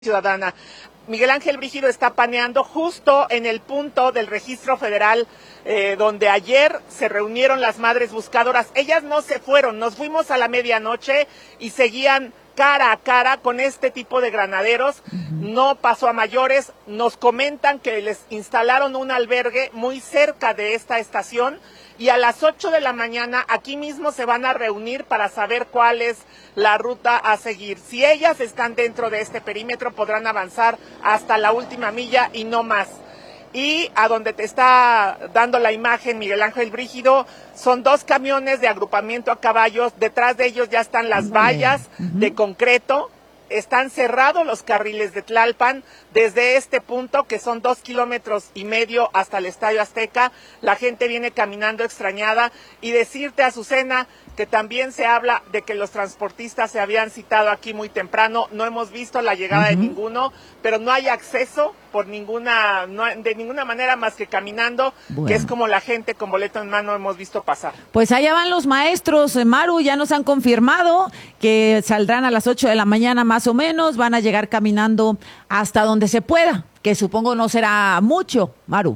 ciudadana. Miguel Ángel Brígido está paneando justo en el punto del registro federal donde ayer se reunieron las madres buscadoras. Ellas no se fueron, nos fuimos a la medianoche y seguían cara a cara con este tipo de granaderos. No pasó a mayores. Nos comentan que les instalaron un albergue muy cerca de esta estación y a las 8 de la mañana aquí mismo se van a reunir para saber cuál es la ruta a seguir. Si ellas están dentro de este perímetro podrán avanzar hasta la última milla y no más. Y a donde te está dando la imagen Miguel Ángel Brígido, son 2 camiones de agrupamiento a caballos, detrás de ellos ya están las vallas de concreto, están cerrados los carriles de Tlalpan, desde este punto que son 2,5 kilómetros hasta el Estadio Azteca, la gente viene caminando extrañada y decirte, Azucena, que también se habla de que los transportistas se habían citado aquí muy temprano, no hemos visto la llegada de ninguno, pero no hay acceso por de ninguna manera más que caminando, que es como la gente con boleto en mano hemos visto pasar. Pues allá van los maestros, Maru, ya nos han confirmado que saldrán a las 8 de la mañana más o menos, van a llegar caminando hasta donde se pueda, que supongo no será mucho, Maru.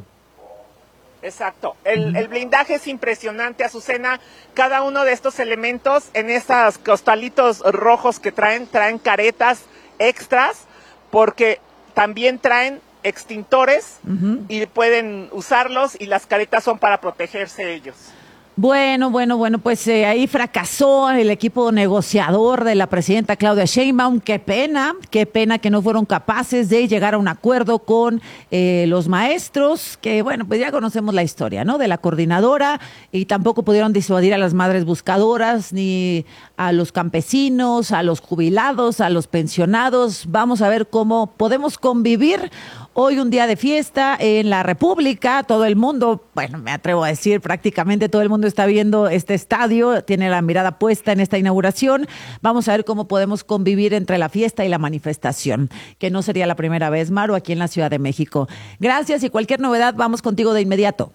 Exacto, el blindaje es impresionante, Azucena. Cada uno de estos elementos en esos costalitos rojos que traen caretas extras, porque también traen extintores y pueden usarlos y las caretas son para protegerse ellos. Bueno, pues ahí fracasó el equipo negociador de la presidenta Claudia Sheinbaum. Qué pena que no fueron capaces de llegar a un acuerdo con los maestros, que bueno, pues ya conocemos la historia, ¿no? De la coordinadora, y tampoco pudieron disuadir a las madres buscadoras, ni a los campesinos, a los jubilados, a los pensionados. Vamos a ver cómo podemos convivir. Hoy un día de fiesta en la República, todo el mundo, bueno, me atrevo a decir prácticamente todo el mundo está viendo este estadio, tiene la mirada puesta en esta inauguración. Vamos a ver cómo podemos convivir entre la fiesta y la manifestación, que no sería la primera vez, Maru, aquí en la Ciudad de México. Gracias, y cualquier novedad vamos contigo de inmediato.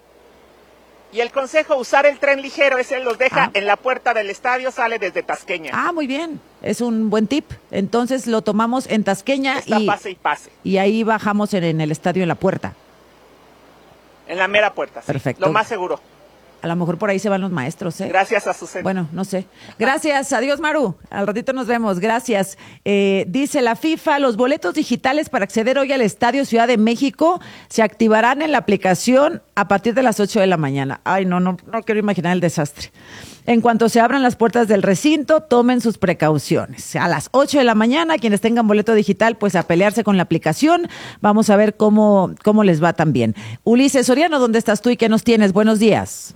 Y el consejo, usar el tren ligero, ese los deja en la puerta del estadio, sale desde Tasqueña. Muy bien, es un buen tip. Entonces lo tomamos en Tasqueña y pase y pase. Y ahí bajamos en el estadio en la puerta. En la mera puerta, sí. Perfecto. Lo más seguro. A lo mejor por ahí se van los maestros, ¿eh? Gracias, Azucena. Bueno, no sé. Gracias, adiós, Maru. Al ratito nos vemos, gracias. Dice la FIFA, los boletos digitales para acceder hoy al Estadio Ciudad de México se activarán en la aplicación a partir de las 8 de la mañana. Ay, no quiero imaginar el desastre. En cuanto se abran las puertas del recinto, tomen sus precauciones. A las 8 de la mañana, quienes tengan boleto digital, pues a pelearse con la aplicación. Vamos a ver cómo les va también. Ulises Soriano, ¿dónde estás tú y qué nos tienes? Buenos días.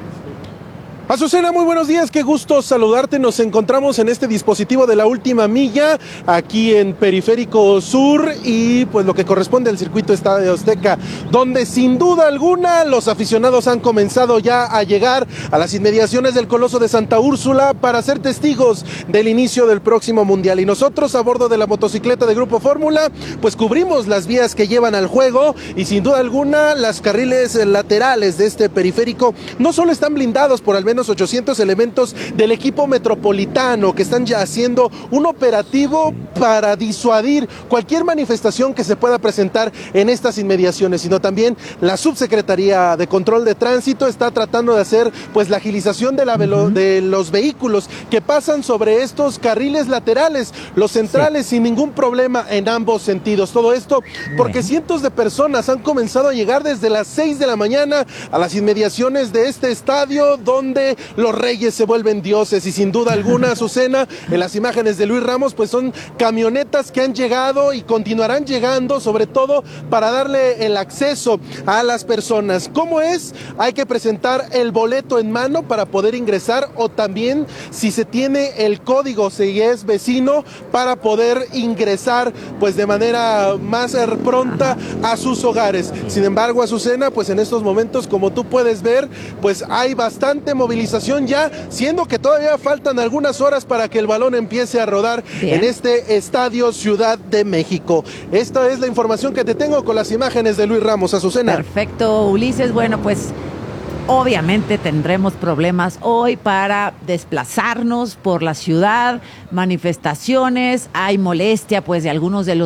Azucena, muy buenos días, qué gusto saludarte. Nos encontramos en este dispositivo de la última milla, aquí en Periférico Sur, y pues lo que corresponde al circuito Estadio Azteca, donde sin duda alguna los aficionados han comenzado ya a llegar a las inmediaciones del Coloso de Santa Úrsula para ser testigos del inicio del próximo Mundial. Y nosotros, a bordo de la motocicleta de Grupo Fórmula, pues cubrimos las vías que llevan al juego, y sin duda alguna las carriles laterales de este periférico no solo están blindados por al menos 800 elementos del equipo metropolitano que están ya haciendo un operativo para disuadir cualquier manifestación que se pueda presentar en estas inmediaciones, sino también la Subsecretaría de Control de Tránsito está tratando de hacer pues la agilización de los vehículos que pasan sobre estos carriles laterales, los centrales sin ningún problema en ambos sentidos. Todo esto porque cientos de personas han comenzado a llegar desde las 6 de la mañana a las inmediaciones de este estadio, donde los reyes se vuelven dioses, y sin duda alguna, Azucena, en las imágenes de Luis Ramos, pues son camionetas que han llegado y continuarán llegando, sobre todo para darle el acceso a las personas. ¿Cómo es? Hay que presentar el boleto en mano para poder ingresar, o también si se tiene el código, si es vecino, para poder ingresar pues de manera más pronta a sus hogares. Sin embargo, Azucena, pues en estos momentos, como tú puedes ver, pues hay bastante movilización ya, siendo que todavía faltan algunas horas para que el balón empiece a rodar en este Estadio Ciudad de México. Esta es la información que te tengo con las imágenes de Luis Ramos, Azucena. Perfecto, Ulises. Bueno, pues obviamente tendremos problemas hoy para desplazarnos por la ciudad, manifestaciones, hay molestia pues de algunos de los